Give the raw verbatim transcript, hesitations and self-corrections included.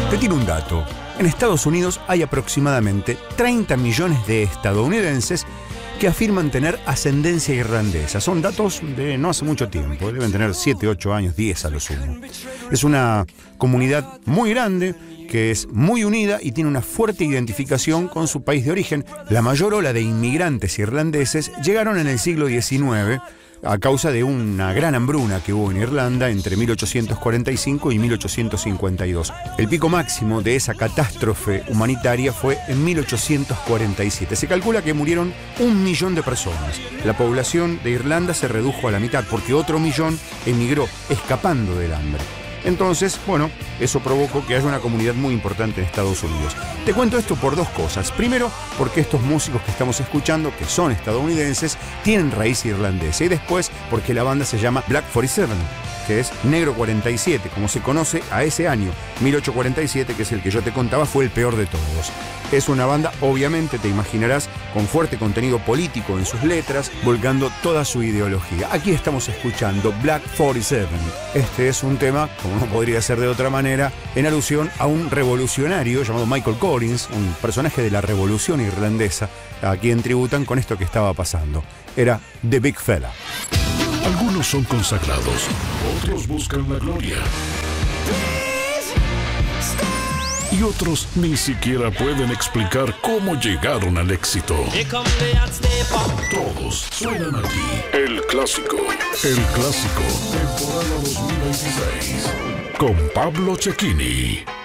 Te tiro un dato. En Estados Unidos hay aproximadamente treinta millones de estadounidenses que afirman tener ascendencia irlandesa. Son datos de no hace mucho tiempo, deben tener siete, ocho años, diez a lo sumo. Es una comunidad muy grande, que es muy unida y tiene una fuerte identificación con su país de origen. La mayor ola de inmigrantes irlandeses llegaron en el siglo diecinueve a causa de una gran hambruna que hubo en Irlanda entre mil ochocientos cuarenta y cinco y mil ochocientos cincuenta y dos. El pico máximo de esa catástrofe humanitaria fue en mil ochocientos cuarenta y siete. Se calcula que murieron un millón de personas. La población de Irlanda se redujo a la mitad porque otro millón emigró escapando del hambre. Entonces, bueno, eso provocó que haya una comunidad muy importante en Estados Unidos. Te cuento esto por dos cosas. Primero, porque estos músicos que estamos escuchando, que son estadounidenses, tienen raíz irlandesa. Y después, porque la banda se llama Black cuarenta y siete, que es Negro cuarenta y siete, como se conoce a ese año. mil ochocientos cuarenta y siete, que es el que yo te contaba, fue el peor de todos. Es una banda, obviamente, te imaginarás, con fuerte contenido político en sus letras, volcando toda su ideología. Aquí estamos escuchando Black cuarenta y siete. Este es un tema, como no podría ser de otra manera, en alusión a un revolucionario llamado Michael Collins, un personaje de la revolución irlandesa, a quien tributan con esto que estaba pasando. Era The Big Fella. Algunos son consagrados, otros buscan la gloria. Y otros ni siquiera pueden explicar cómo llegaron al éxito. Todos suenan aquí. El Clásico. El Clásico. Temporada dos mil veintiséis. Con Pablo Cecchini.